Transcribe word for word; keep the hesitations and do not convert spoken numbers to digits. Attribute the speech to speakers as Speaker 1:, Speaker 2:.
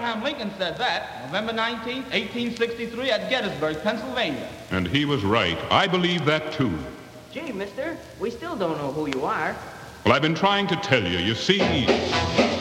Speaker 1: Abraham Lincoln said that, November nineteenth, eighteen sixty-three, at Gettysburg, Pennsylvania.
Speaker 2: And he was right. I believe that, too.
Speaker 3: Gee, mister, we still don't know who you are.
Speaker 2: Well, I've been trying to tell you. You see...